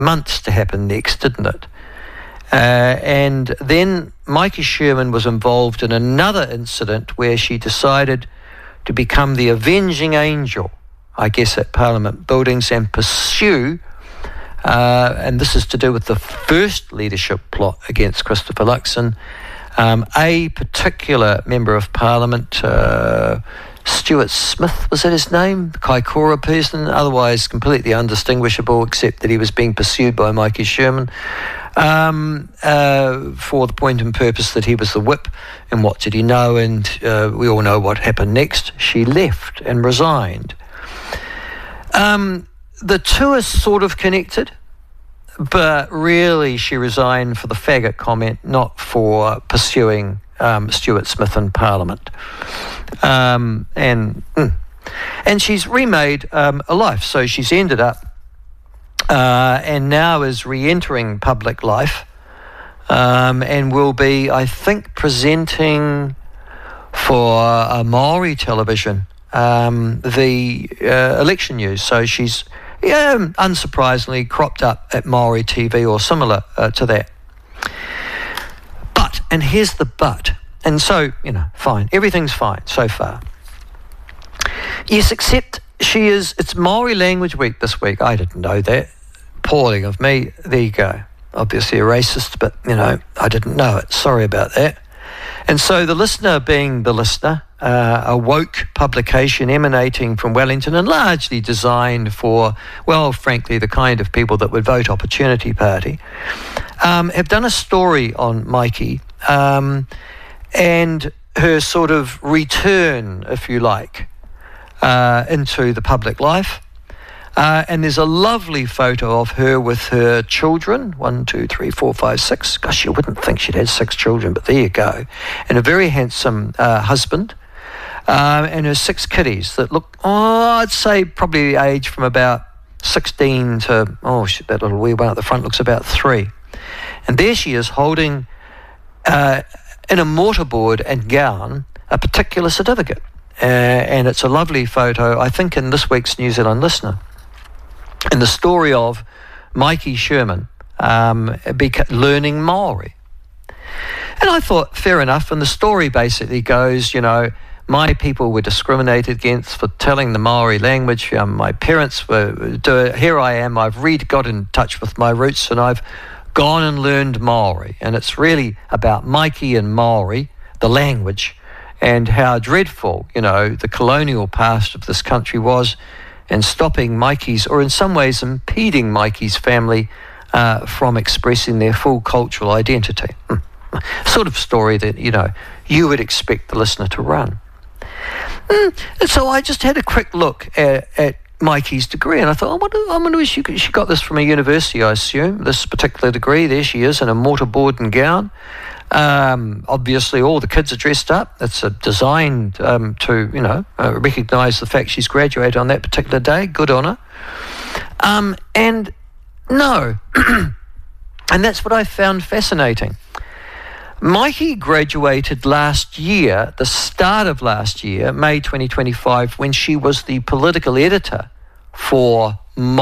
months to happen next, didn't it? And then Maiki Sherman was involved in another incident where she decided to become the avenging angel, I guess, at Parliament buildings and pursue, and this is to do with the first leadership plot against Christopher Luxon, a particular member of Parliament, Stuart Smith, was that his name? Kaikoura person, otherwise completely undistinguishable, except that he was being pursued by Maiki Sherman for the point and purpose that he was the whip. And what did he know? And we all know what happened next. She left and resigned. The two are sort of connected, but really she resigned for the faggot comment, not for pursuing Stuart Smith in Parliament. And she's remade a life. So she's ended up and now is re-entering public life and will be, I think, presenting for Maori television the election news. So she's, unsurprisingly, cropped up at Maori TV or similar to that. But, and here's the but, and so, fine, everything's fine so far. Yes, except it's Maori Language Week this week. I didn't know that. Appalling of me. There you go. Obviously a racist, but, I didn't know it. Sorry about that. And so The Listener, being The Listener, a woke publication emanating from Wellington and largely designed for, well, frankly, the kind of people that would vote Opportunity Party, have done a story on Maiki and her sort of return, if you like, into the public life. And there's a lovely photo of her with her children, 1, 2, 3, 4, 5, 6. Gosh, you wouldn't think she'd had 6 children, but there you go. And a very handsome husband. And her 6 kiddies that look, I'd say probably the age from about 16 to, that little wee one at the front looks about 3. And there she is holding, in a mortarboard and gown, a particular certificate. And it's a lovely photo, I think, in this week's New Zealand Listener. And the story of Maiki Sherman learning Maori. And I thought, fair enough. And the story basically goes, my people were discriminated against for telling the Maori language. My parents were, here I am, I've got in touch with my roots and I've gone and learned Maori. And it's really about Maiki and Maori, the language, and how dreadful, the colonial past of this country was, and stopping Maiki's, or in some ways impeding Maiki's family from expressing their full cultural identity. Sort of story that, you would expect the listener to run. And so I just had a quick look at Maiki's degree, and I thought, I wonder if she got this from a university, I assume, this particular degree. There she is in a mortarboard and gown. Obviously all the kids are dressed up. It's designed to, recognise the fact she's graduated on that particular day. Good on her. And no, and that's what I found fascinating. Maiki graduated last year, the start of last year, May 2025, when she was the political editor for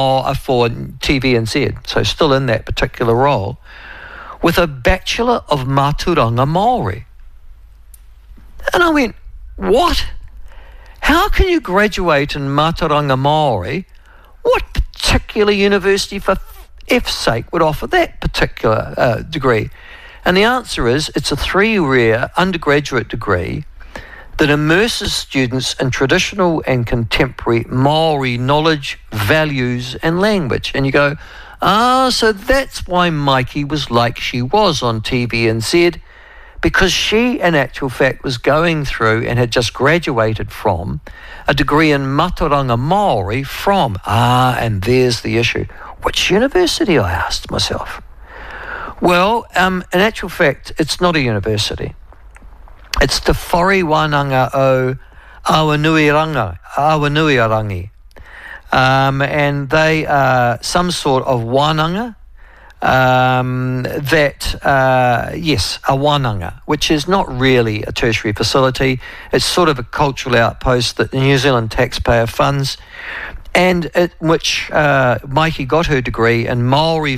TVNZ, so still in that particular role, with a Bachelor of Mātauranga Māori. And I went, what? How can you graduate in Mātauranga Māori? What particular university, for F's sake, would offer that particular degree? And the answer is, it's a 3-year undergraduate degree that immerses students in traditional and contemporary Māori knowledge, values, and language. And you go, so that's why Maiki was like she was on TVNZ, because she, in actual fact, was going through and had just graduated from a degree in Mātauranga Māori from, and there's the issue. Which university, I asked myself. Well, in actual fact, it's not a university. It's Te Whare Wānanga o Awanuirangi. And they are some sort of wānanga a wānanga, which is not really a tertiary facility. It's sort of a cultural outpost that the New Zealand taxpayer funds. and at which Maiki got her degree in Maori